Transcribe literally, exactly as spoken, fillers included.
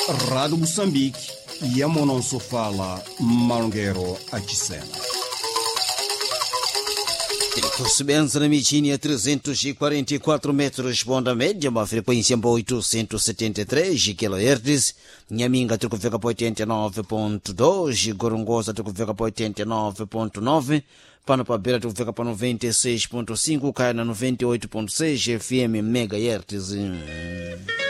Rádio Moçambique e a Mononso fala Malongueiro Achisena. Subiança na Michini a trezentos e quarenta e quatro metros, ponta média, uma frequência para oitocentos e setenta e três kHz. Nhaminga tukufika para oitenta e nove ponto dois, Gorongosa tukufika para oitenta e nove ponto nove, Pano Pabera tukufika para noventa e seis ponto cinco, Caia na noventa e oito ponto seis F M MHz.